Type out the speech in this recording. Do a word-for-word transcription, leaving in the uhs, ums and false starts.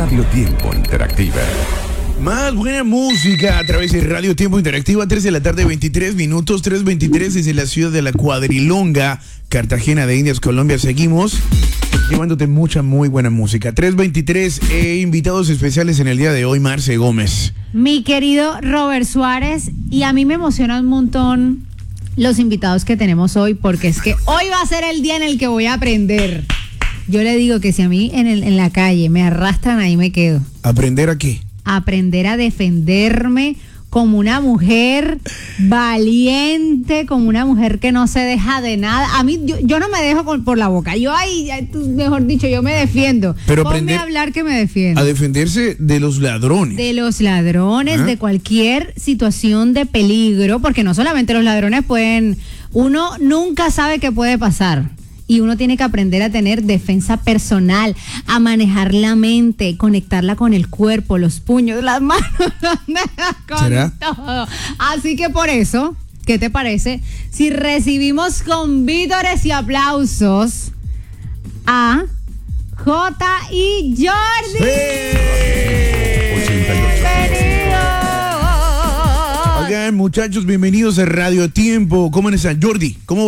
Radio Tiempo Interactiva. Más buena música a través de Radio Tiempo Interactiva, tres de la tarde, veintitrés minutos, tres veintitrés desde la ciudad de La Cuadrilonga, Cartagena de Indias, Colombia. Seguimos llevándote mucha muy buena música. tres veintitrés, eh, invitados especiales en el día de hoy, Marce Gómez. Mi querido Robert Suárez, y a mí me emociona un montón los invitados que tenemos hoy, porque es que hoy va a ser el día en el que voy a aprender. Yo le digo que si a mí en, el, en la calle me arrastran, ahí me quedo. ¿Aprender a qué? Aprender a defenderme como una mujer valiente, como una mujer que no se deja de nada. A mí, yo, yo no me dejo con, por la boca. Yo ahí, mejor dicho, yo me defiendo. Pero Ponme aprender a hablar que me defiendo. A defenderse de los ladrones. De los ladrones, ¿Ah? de cualquier situación de peligro, porque no solamente los ladrones pueden, uno nunca sabe qué puede pasar. Y uno tiene que aprender a tener defensa personal, a manejar la mente, conectarla con el cuerpo, los puños, las manos, con ¿será? todo. Así que por eso, ¿qué te parece si recibimos con vítores y aplausos a J y Jordi? ¡Bienvenido! Oigan, muchachos, bienvenidos a Radio Tiempo. ¿Cómo están, Jordi? ¿Cómo